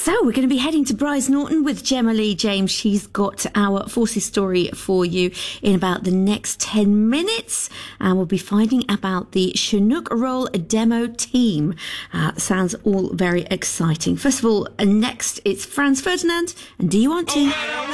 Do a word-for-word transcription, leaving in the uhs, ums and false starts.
So we're going to be heading to Brize Norton with Gemma Lee James. She's got our Forces story for you in about the next ten minutes. And we'll be finding about the Chinook Roll demo team. Uh, sounds all very exciting. First of all, next it's Franz Ferdinand and Do You Want To?